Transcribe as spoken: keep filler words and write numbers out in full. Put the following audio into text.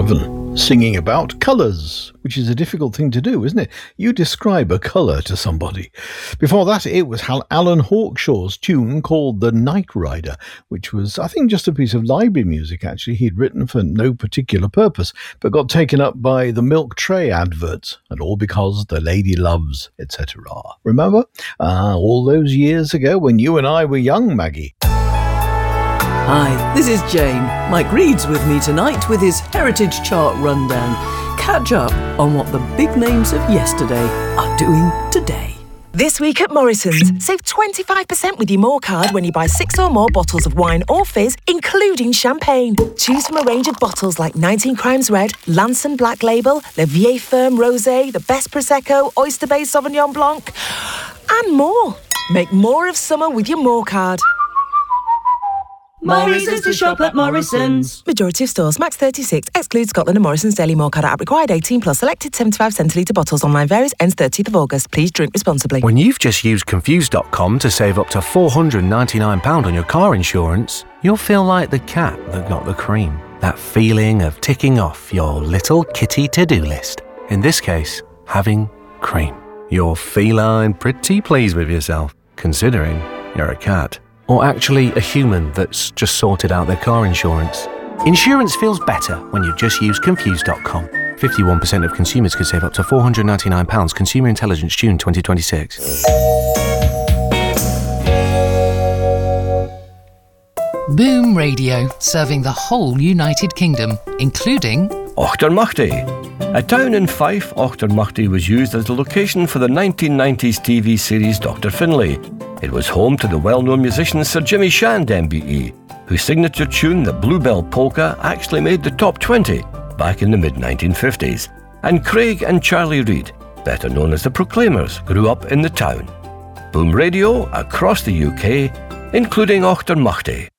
Donovan, singing about colours, which is a difficult thing to do, isn't it? You describe a colour to somebody. Before that, it was Alan Hawkshaw's tune called The Night Rider, which was, I think, just a piece of library music, actually, he'd written for no particular purpose, but got taken up by the milk tray adverts, and all because the lady loves, et cetera. Remember? Ah, all those years ago when you and I were young, Maggie. Hi, this is Jane. Mike Reed's with me tonight with his Heritage Chart Rundown. Catch up on what the big names of yesterday are doing today. This week at Morrison's, save twenty-five percent with your More card when you buy six or more bottles of wine or fizz, including champagne. Choose from a range of bottles like nineteen Crimes Red, Lanson Black Label, Le Vieille Ferme Rosé, the Best Prosecco, Oyster Bay Sauvignon Blanc, and more. Make more of summer with your More card. Morrison's to shop at Morrison's. Majority of stores, max thirty-six, excludes Scotland and Morrison's Daily More card app required eighteen plus, selected seventy-five centilitre bottles, online varies, ends thirtieth of August. Please drink responsibly. When you've just used Confused dot com to save up to four hundred ninety-nine pounds on your car insurance, you'll feel like the cat that got the cream. That feeling of ticking off your little kitty to-do list. In this case, having cream. You're feline pretty pleased with yourself, considering you're a cat. Or actually a human that's just sorted out their car insurance. Insurance feels better when you just use Confused dot com. fifty-one percent of consumers could save up to four hundred ninety-nine pounds. Consumer Intelligence, June twenty twenty-six. Boom Radio, serving the whole United Kingdom, including Auchtermuchty. A town in Fife, Auchtermuchty was used as the location for the nineteen nineties T V series Doctor Finlay. It was home to the well-known musician Sir Jimmy Shand M B E, whose signature tune, the Bluebell Polka, actually made the top twenty back in the mid nineteen fifties. And Craig and Charlie Reid, better known as the Proclaimers, grew up in the town. Boom Radio across the U K, including Auchtermuchty.